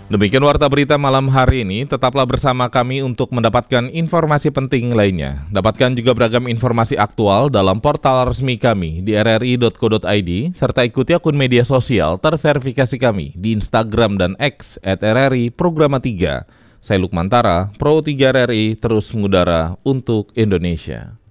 Demikian warta berita malam hari ini, tetaplah bersama kami untuk mendapatkan informasi penting lainnya. Dapatkan juga beragam informasi aktual dalam portal resmi kami di rri.co.id, serta ikuti akun media sosial terverifikasi kami di Instagram dan X @RRI Programa 3. Saya Lukman Tara, Pro 3 RRI, terus mengudara untuk Indonesia.